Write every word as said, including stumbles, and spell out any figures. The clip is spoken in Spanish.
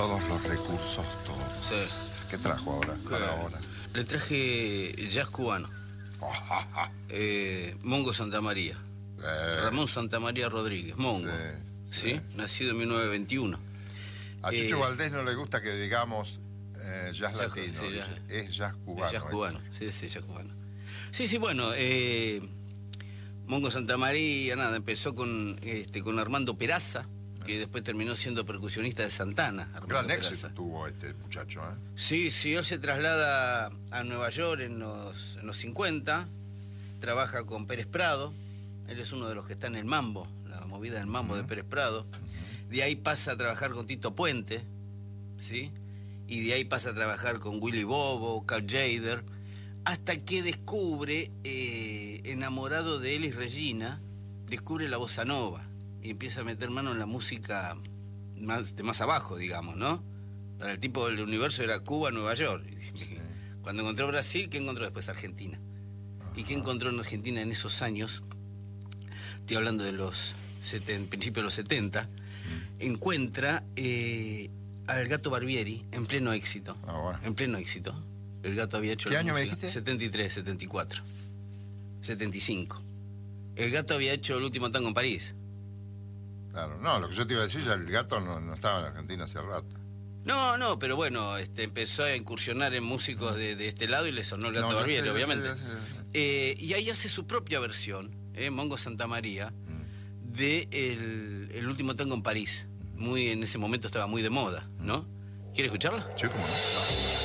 todos los recursos, todos. Sí. ¿Qué trajo ahora? Para ahora? Le traje jazz cubano. eh, Mongo Santamaría. Eh. Ramón Santamaría Rodríguez, Mongo. Sí, sí, ¿sí? sí. Nacido en mil novecientos veintiuno. A Chucho eh, Valdés no le gusta que digamos eh, jazz jazz, latino, sí, dice. jazz. Es jazz cubano. Es jazz esto. cubano, sí, sí, jazz cubano. Sí, sí, bueno, eh, Mongo Santamaría, nada, empezó con, este, con Armando Peraza, que después terminó siendo percusionista de Santana. Armando Gran Peraza. éxito tuvo este muchacho, ¿eh? Sí, sí, él se traslada a Nueva York en los, en los cincuenta, trabaja con Pérez Prado, él es uno de los que está en el mambo, la movida del mambo uh-huh. de Pérez Prado. Uh-huh. De ahí pasa a trabajar con Tito Puente, ¿sí? Y de ahí pasa a trabajar con Willy Bobo, Carl Jader, hasta que descubre, eh, enamorado de Elis Regina, descubre la bossa nova y empieza a meter mano en la música más, de más abajo, digamos, ¿no? Para el tipo del universo era Cuba, Nueva York. Sí. Cuando encontró Brasil, ¿qué encontró después? Argentina. Ajá. ¿Y qué encontró en Argentina en esos años? Estoy hablando de los setenta, principios de los setenta. Mm. Encuentra eh, al Gato Barbieri en pleno éxito. Ah, bueno. En pleno éxito. El Gato había hecho... ¿Qué año me dijiste? setenta y tres, setenta y cuatro. setenta y cinco. El Gato había hecho El último tango en París. Claro, no, lo que yo te iba a decir, ya el Gato no, no estaba en Argentina hace rato. No, no, pero bueno, este, empezó a incursionar en músicos de, de este lado y le sonó el Gato no, Barbieri, sé, obviamente. Ya sé, ya sé, ya sé. Eh, y ahí hace su propia versión, eh, Mongo Santamaría, mm. de el, el último tango en París. Muy, en ese momento estaba muy de moda, ¿no? ¿Quiere escucharla? Sí, cómo no.